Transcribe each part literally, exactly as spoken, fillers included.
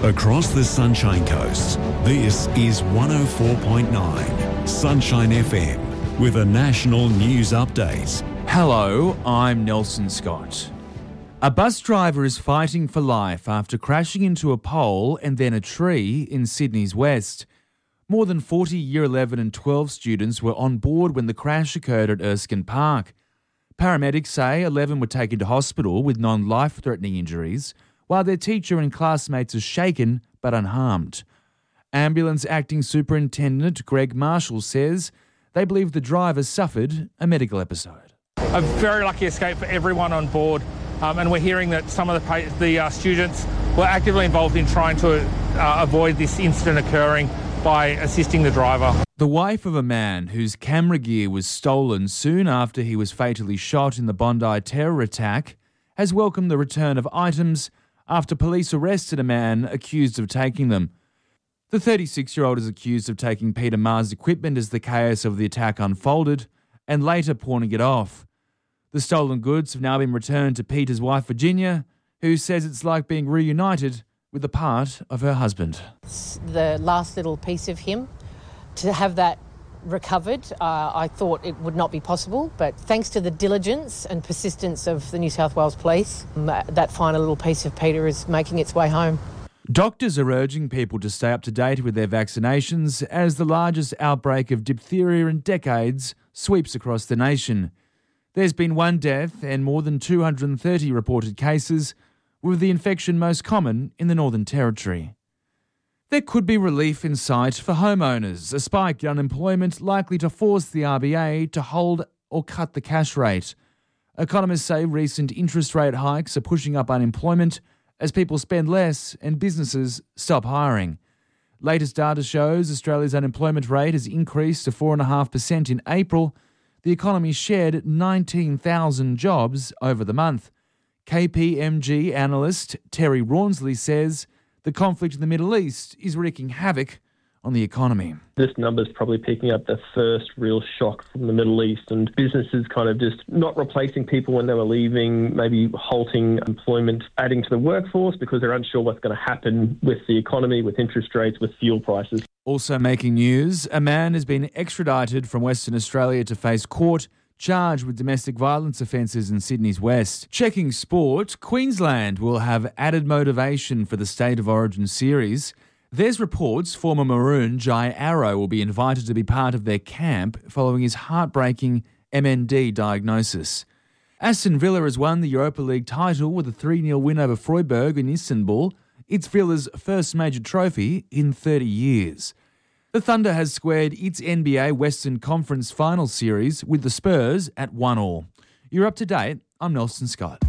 Across the Sunshine Coast, this is one oh four point nine Sunshine F M with a national news update. Hello, I'm Nelson Scott. A bus driver is fighting for life after crashing into a pole and then a tree in Sydney's west. More than forty Year eleven and twelve students were on board when the crash occurred at Erskine Park. Paramedics say eleven were taken to hospital with non-life-threatening injuries, while their teacher and classmates are shaken but unharmed. Ambulance Acting Superintendent Greg Marshall says they believe the driver suffered a medical episode. A very lucky escape for everyone on board, um, and we're hearing that some of the, pa- the uh, students were actively involved in trying to uh, avoid this incident occurring by assisting the driver. The wife of a man whose camera gear was stolen soon after he was fatally shot in the Bondi terror attack has welcomed the return of items after police arrested a man accused of taking them. The thirty-six-year-old is accused of taking Peter Ma's equipment as the chaos of the attack unfolded and later pawning it off. The stolen goods have now been returned to Peter's wife, Virginia, who says it's like being reunited with a part of her husband. The last little piece of him, to have that recovered, uh, I thought it would not be possible, but thanks to the diligence and persistence of the New South Wales Police, that final little piece of Peter is making its way home. Doctors are urging people to stay up to date with their vaccinations as the largest outbreak of diphtheria in decades sweeps across the nation. There's been one death and more than two hundred thirty reported cases, with the infection most common in the Northern Territory. There could be relief in sight for homeowners, a spike in unemployment likely to force the R B A to hold or cut the cash rate. Economists say recent interest rate hikes are pushing up unemployment as people spend less and businesses stop hiring. Latest data shows Australia's unemployment rate has increased to four point five percent in April. The economy shared nineteen thousand jobs over the month. K P M G analyst Terry Rawnsley says the conflict in the Middle East is wreaking havoc on the economy. This number's probably picking up the first real shock from the Middle East, and businesses kind of just not replacing people when they were leaving, maybe halting employment, adding to the workforce because they're unsure what's going to happen with the economy, with interest rates, with fuel prices. Also making news, a man has been extradited from Western Australia to face court, charged with domestic violence offences in Sydney's west. Checking sport, Queensland will have added motivation for the State of Origin series. There's reports former Maroon Jai Arrow will be invited to be part of their camp following his heartbreaking M N D diagnosis. Aston Villa has won the Europa League title with a three nil win over Freiburg in Istanbul. It's Villa's first major trophy in thirty years. The Thunder has squared its N B A Western Conference Final Series with the Spurs at one all. You're up to date. I'm Nelson Scott.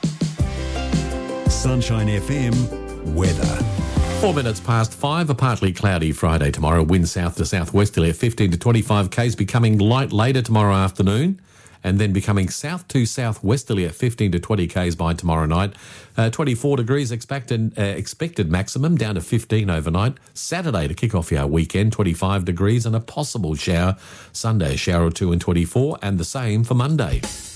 Sunshine F M weather. Four minutes past five, a partly cloudy Friday tomorrow. Wind south to southwesterly at fifteen to twenty-five k's, becoming light later tomorrow afternoon, and then becoming south to southwesterly at fifteen to twenty k's by tomorrow night. Uh, twenty-four degrees expected, uh, expected maximum, down to fifteen overnight. Saturday to kick off our weekend, twenty-five degrees and a possible shower. Sunday, a shower or two and twenty-four, and the same for Monday.